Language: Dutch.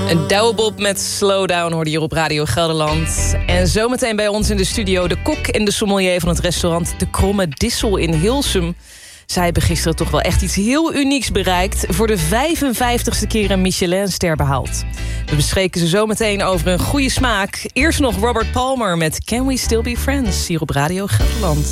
Een douwebob met Slowdown hoorde hier op Radio Gelderland. En zometeen bij ons in de studio de kok en de sommelier van het restaurant De Kromme Dissel in Hilsum. Zij hebben gisteren toch wel echt iets heel unieks bereikt. Voor de 55ste keer een Michelinster behaald. We bespreken ze zometeen over een goede smaak. Eerst nog Robert Palmer met Can We Still Be Friends hier op Radio Gelderland.